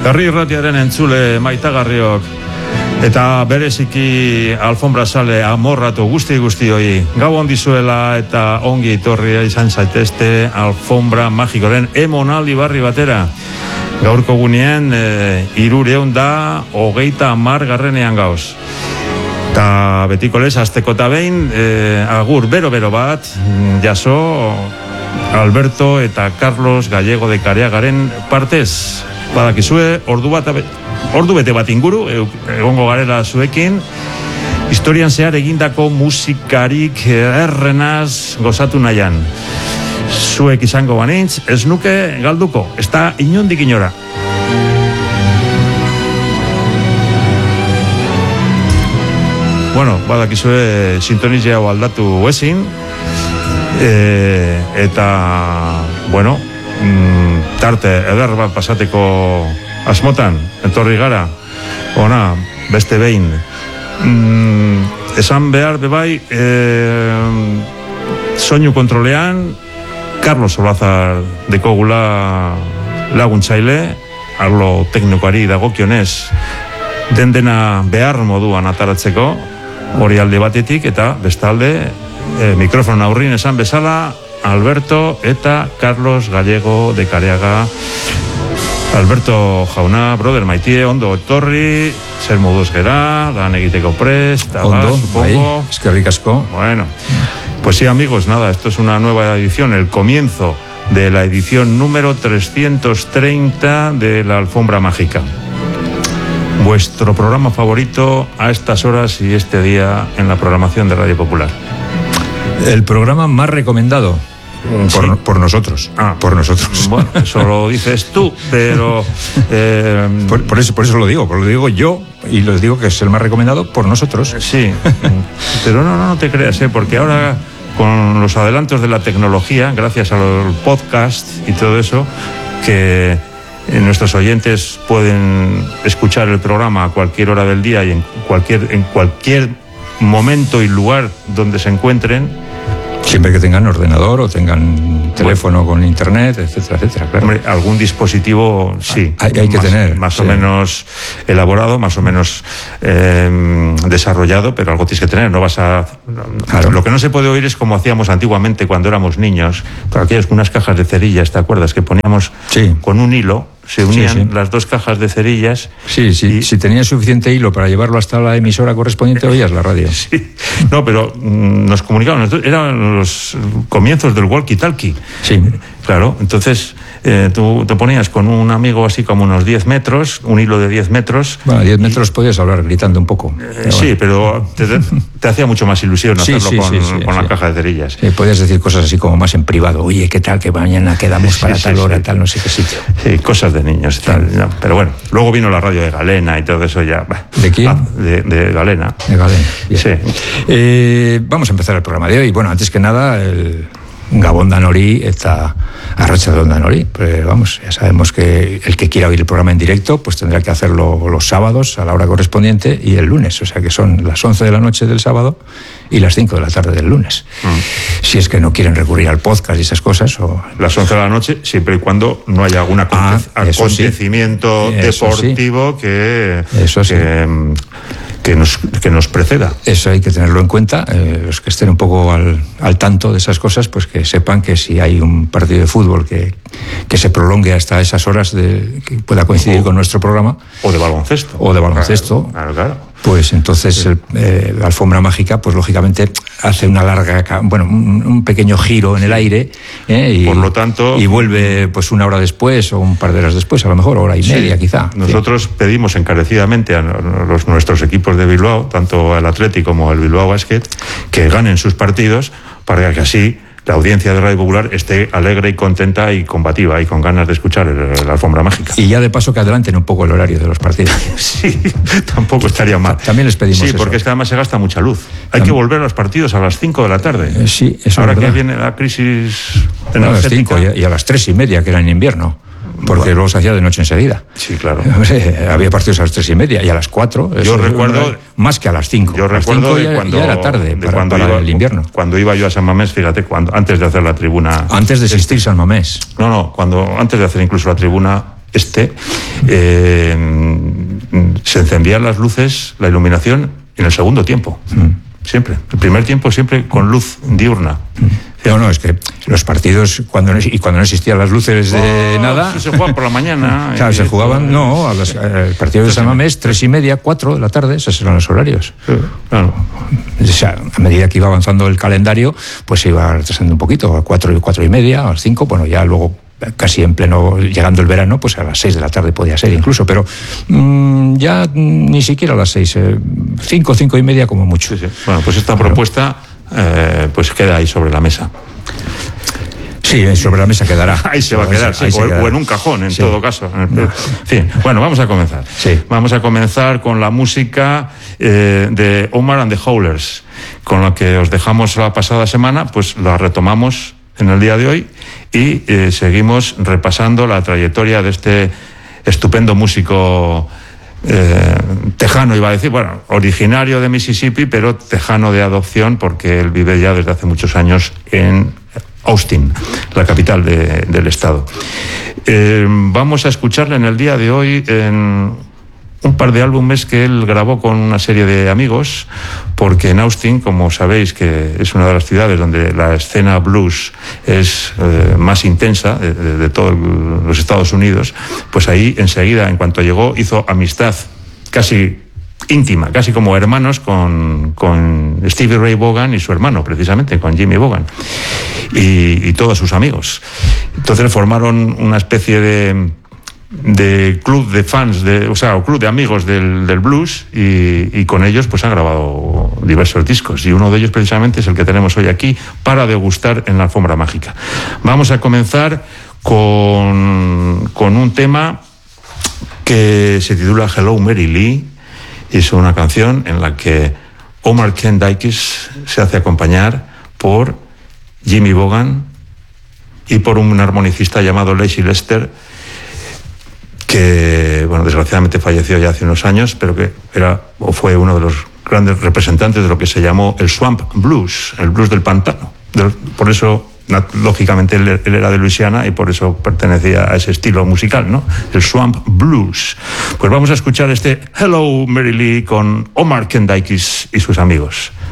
Herri irratiaren entzule maitagarriok eta bereziki alfombra sale amorratu guzti-guztioi gabon dizuela eta ongi etorria izan zaitezte alfombra magikoren emonaldi barri batera. Gaurko gunean 320 gauz. Eta betiko lez, azteko eta behin, agur bero-bero bat, jaso Alberto eta Carlos Gallego de Careagaren partez. Badakizue, ordu bete bat inguru, egongo garela zuekin, historian zehar egindako musikarik errenaz gozatu nahian. Zuek izango banintz, ez nuke galduko, ez da inondik inora. Bueno, badakizue sintonizia hau aldatu ezin, eta, bueno, tarte eder bat pasateko asmotan, etorri gara, ona, beste behin. Esan behar bebai, soinu kontrolean, Carlos Olazar dekogula laguntzaile, arlo teknikoari dagokionez, dena behar moduan ataratzeko, hori alde batetik, eta bestalde, mikrofon aurrin esan bezala, Alberto eta Carlos Gallego de Careaga. Alberto jauna, brother maitie, ondo etorri, zer moduz gera, lan egiteko prest, ondo, supongo. Eskerrik asko. Bueno, pues sí, amigos, nada, esto es una nueva edición, el comienzo de la edición número 330 de la Alfombra Mágica. Vuestro programa favorito a estas horas y este día en la programación de Radio Popular. El programa más recomendado. Por nosotros. Por nosotros. Bueno, eso lo dices tú, pero... Por eso lo digo yo, y lo digo que es el más recomendado por nosotros. Sí, pero no te creas, porque ahora con los adelantos de la tecnología, gracias al podcast y todo eso, que nuestros oyentes pueden escuchar el programa a cualquier hora del día y en cualquier momento y lugar donde se encuentren. Siempre que tengan ordenador o tengan teléfono con internet, etcétera, etcétera, claro. Hombre, algún dispositivo sí. Hay que tener. Más o menos elaborado, más o menos desarrollado, pero algo tienes que tener. No vas a... Claro. Lo que no se puede oír es como hacíamos antiguamente cuando éramos niños, con aquellas unas cajas de cerillas, ¿te acuerdas? Que poníamos con un hilo. Se unían las dos cajas de cerillas. Sí. Si tenías suficiente hilo para llevarlo hasta la emisora correspondiente, oías la radio. Sí. No, pero nos comunicaban. Eran los comienzos del walkie-talkie. Sí. Claro, entonces tú te ponías con un amigo así como unos 10 metros, un hilo de 10 metros. Bueno, 10 metros podías hablar gritando un poco. Sí, pero te hacía mucho más ilusión hacerlo con la caja de cerillas. Sí, podías decir cosas así como más en privado. Oye, ¿qué tal? Que mañana quedamos para tal hora, tal, no sé qué sitio. Sí, cosas de niños. Tal, no, pero bueno, luego vino la radio de Galena y todo eso ya. ¿De quién? De Galena. De Galena. Sí. Vamos a empezar el programa de hoy. Bueno, antes que nada, el Gabón Danori eta Arratsaldeon Danori. Pues vamos, ya sabemos que el que quiera oír el programa en directo pues tendrá que hacerlo los sábados a la hora correspondiente y el lunes, o sea que son las 11 de la noche del sábado y las 5 de la tarde del lunes. Si es que no quieren recurrir al podcast y esas cosas. O... Las 11 de la noche, siempre y cuando no haya algún acontecimiento deportivo que nos preceda. Eso hay que tenerlo en cuenta. Los que estén un poco al tanto de esas cosas, pues que sepan que si hay un partido de fútbol que se prolongue hasta esas horas que pueda coincidir con nuestro programa. O de baloncesto. Claro. Pues entonces la alfombra mágica, pues lógicamente hace una un pequeño giro en el aire, y, por lo tanto, y vuelve pues una hora después o un par de horas después, a lo mejor hora y media quizá. Nosotros pedimos encarecidamente a nuestros equipos de Bilbao, tanto el Athletic como el Bilbao Basket, que ganen sus partidos para que así la audiencia de Radio Popular esté alegre y contenta y combativa y con ganas de escuchar la alfombra mágica. Y ya de paso que adelanten un poco el horario de los partidos. Sí, tampoco estaría mal. También les pedimos eso. Sí, porque es que además se gasta mucha luz. Hay que volver a los partidos a las 5 de la tarde. Sí, eso ahora es verdad. que viene la crisis energética. A las 5 y a las 3:30, que era en invierno. Porque luego se hacía de noche enseguida. Sí, claro. Había partidos a las 3:30 y a las 4. Yo recuerdo... Más que a las 5. Yo recuerdo de cuando... Ya era tarde para el invierno. Cuando iba yo a San Mamés, fíjate, antes de hacer la tribuna... Antes de existir San Mamés. No, antes de hacer incluso la tribuna... se encendían las luces, la iluminación en el segundo tiempo. Siempre. El primer tiempo siempre con luz diurna. No, es que los partidos, cuando no existían las luces de nada... Si se jugaban por la mañana... Claro, se jugaban, el partido de San Mamés, 3:30, 4 de la tarde, esos eran los horarios. Sí, claro. O sea, a medida que iba avanzando el calendario, pues se iba retrasando un poquito, a 4:30, a las 5, bueno, ya luego... casi en pleno, llegando el verano, pues a las 6 de la tarde podía ser incluso, pero ya ni siquiera a las 6, 5:30 como mucho. Sí. Bueno, pues esta propuesta pues queda ahí sobre la mesa. Sí, sobre la mesa quedará. Ahí se va a quedar, sí, o en un cajón, en todo caso. En fin, bueno, vamos a comenzar. Sí. Vamos a comenzar con la música de Omar and the Howlers, con la que os dejamos la pasada semana, pues la retomamos en el día de hoy y seguimos repasando la trayectoria de este estupendo músico tejano, iba a decir, bueno, originario de Mississippi, pero tejano de adopción, porque él vive ya desde hace muchos años en Austin, la capital del estado. Vamos a escucharle en el día de hoy en un par de álbumes que él grabó con una serie de amigos, porque en Austin, como sabéis, que es una de las ciudades donde la escena blues es más intensa de todos los Estados Unidos, pues ahí enseguida, en cuanto llegó, hizo amistad casi íntima, casi como hermanos con Stevie Ray Vaughan y su hermano, precisamente, con Jimmy Vaughan y todos sus amigos. Entonces formaron una especie de club de fans, o club de amigos del blues, y con ellos pues han grabado diversos discos, y uno de ellos precisamente es el que tenemos hoy aquí para degustar en la alfombra mágica. Vamos a comenzar con un tema que se titula Hello Mary Lee. Es una canción en la que Omar Ken Dykes se hace acompañar por Jimmy Vaughan y por un armonicista llamado Lazy Lester, que, bueno, desgraciadamente falleció ya hace unos años, pero que fue uno de los grandes representantes de lo que se llamó el Swamp Blues, el blues del pantano. Por eso, lógicamente, él era de Luisiana y por eso pertenecía a ese estilo musical, ¿no? El Swamp Blues. Pues vamos a escuchar este Hello Mary Lee con Omar Ken Dykes y sus amigos.